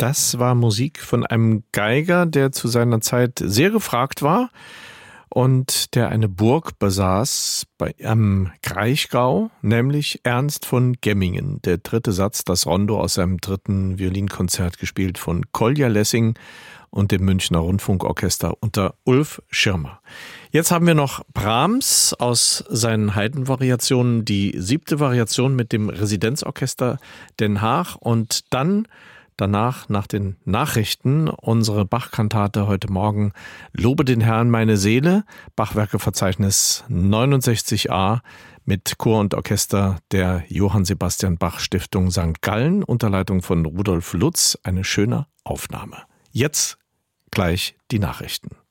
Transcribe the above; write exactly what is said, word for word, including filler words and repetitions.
Das war Musik von einem Geiger, der zu seiner Zeit sehr gefragt war und der eine Burg besaß bei, am Kraichgau, nämlich Ernst von Gemmingen. Der dritte Satz, das Rondo aus seinem dritten Violinkonzert, gespielt von Kolja Lessing und dem Münchner Rundfunkorchester unter Ulf Schirmer. Jetzt haben wir noch Brahms aus seinen Haydn-Variationen, die siebte Variation mit dem Residenzorchester Den Haag und dann danach, nach den Nachrichten, unsere Bach-Kantate heute Morgen Lobe den Herrn meine Seele, Bachwerkeverzeichnis neunundsechzig a mit Chor und Orchester der Johann Sebastian Bach Stiftung Sankt Gallen unter Leitung von Rudolf Lutz. Eine schöne Aufnahme. Jetzt gleich die Nachrichten.